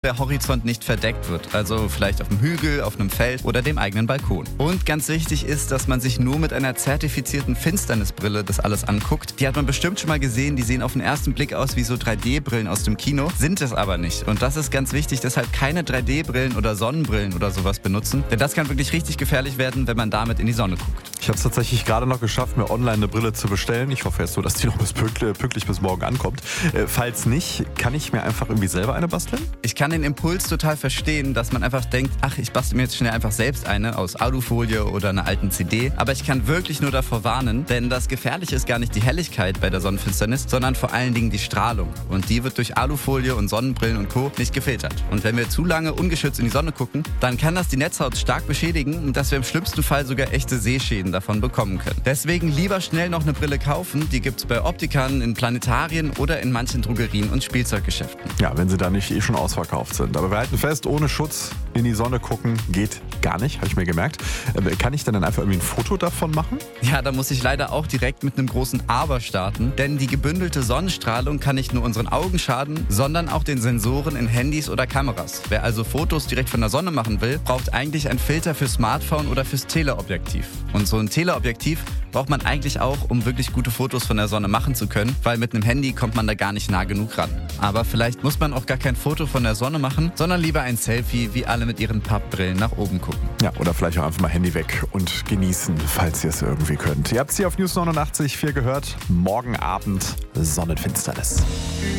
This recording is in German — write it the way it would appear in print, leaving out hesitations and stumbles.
der Horizont nicht verdeckt wird, also vielleicht auf einem Hügel, auf einem Feld oder dem eigenen Balkon. Und ganz wichtig ist, dass man sich nur mit einer zertifizierten Finsternisbrille das alles anguckt. Die hat man bestimmt schon mal gesehen, die sehen auf den ersten Blick aus wie so 3D-Brillen aus dem Kino, sind es aber nicht. Und das ist ganz wichtig, deshalb keine 3D-Brillen oder Sonnenbrillen oder sowas benutzen, denn das kann wirklich richtig gefährlich werden, wenn man damit in die Sonne guckt. Ich habe es tatsächlich gerade noch geschafft, mir online eine Brille zu bestellen. Ich hoffe jetzt so, dass die noch pünktlich bis morgen ankommt. Falls nicht, kann ich mir einfach irgendwie selber eine basteln? Ich kann den Impuls total verstehen, dass man einfach denkt, ach, ich bastel mir jetzt schnell einfach selbst eine aus Alufolie oder einer alten CD. Aber ich kann wirklich nur davor warnen, denn das Gefährliche ist gar nicht die Helligkeit bei der Sonnenfinsternis, sondern vor allen Dingen die Strahlung. Und die wird durch Alufolie und Sonnenbrillen und Co. nicht gefiltert. Und wenn wir zu lange ungeschützt in die Sonne gucken, dann kann das die Netzhaut stark beschädigen und dass wir im schlimmsten Fall sogar echte Sehschäden davon bekommen können. Deswegen lieber schnell noch eine Brille kaufen. Die gibt's bei Optikern, in Planetarien oder in manchen Drogerien und Spielzeuggeschäften. Ja, wenn sie da nicht schon ausverkauft sind. Aber wir halten fest, ohne Schutz in die Sonne gucken geht gar nicht, habe ich mir gemerkt. Kann ich dann einfach irgendwie ein Foto davon machen? Ja, da muss ich leider auch direkt mit einem großen Aber starten, denn die gebündelte Sonnenstrahlung kann nicht nur unseren Augen schaden, sondern auch den Sensoren in Handys oder Kameras. Wer also Fotos direkt von der Sonne machen will, braucht eigentlich ein Filter fürs Smartphone oder fürs Teleobjektiv. Und so ein Teleobjektiv braucht man eigentlich auch, um wirklich gute Fotos von der Sonne machen zu können, weil mit einem Handy kommt man da gar nicht nah genug ran. Aber vielleicht muss man auch gar kein Foto von der Sonne machen, sondern lieber ein Selfie, wie alle mit ihren Pappbrillen nach oben gucken. Ja, oder vielleicht auch einfach mal Handy weg und genießen, falls ihr es irgendwie könnt. Ihr habt es hier auf News 89.4 gehört. Morgen Abend Sonnenfinsternis.